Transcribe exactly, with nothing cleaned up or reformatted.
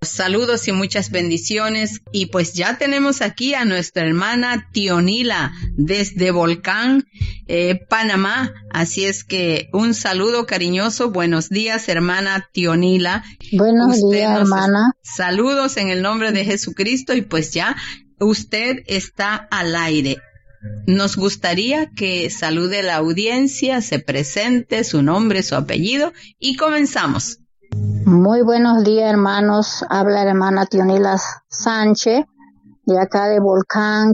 Saludos y muchas bendiciones. Y pues ya tenemos aquí a nuestra hermana Tionila desde Volcán, eh, Panamá. Así es que un saludo cariñoso. Buenos días, hermana Tionila. Buenos usted días, hermana. Saludos en el nombre de Jesucristo y pues ya usted está al aire. Nos gustaría que salude a la audiencia, se presente su nombre, su apellido y comenzamos. Muy buenos días, hermanos. Habla la hermana Tionila Sánchez, de acá de Volcán,